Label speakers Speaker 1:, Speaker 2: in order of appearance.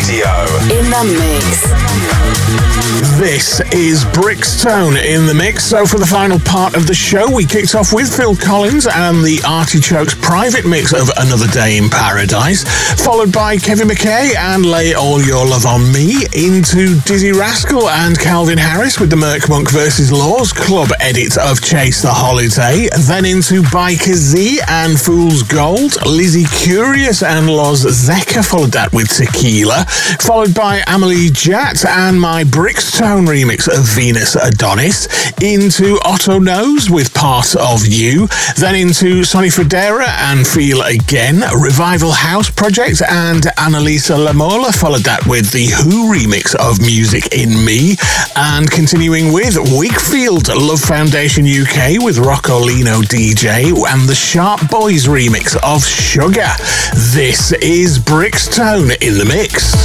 Speaker 1: Radio.
Speaker 2: In the mix.
Speaker 3: This is Brixtone in the mix. So for the final part of the show, we kicked off with Phil Collins and the Artichokes private mix of Another Day in Paradise, followed by Kevin McKay and Lay All Your Love on Me, into Dizzy Rascal and Calvin Harris with the Merc Monk vs. Laws Club edit of Chase the Holiday, then into Biker Z and Fool's Gold, Lizzie Curious and Loz Zeka followed that with Tequila, followed by Amelie Jatt and my Brixtone remix of Venus Adonis, into Otto Knows with Part of You, then into Sonny Fodera and Feel Again, Revival House Project and Annalisa Lamola followed that with the Who remix of Music in Me, and continuing with Wakefield Love Foundation UK with Roccolino DJ and the Sharp Boys remix of Sugar. This is Brixtone in the mix.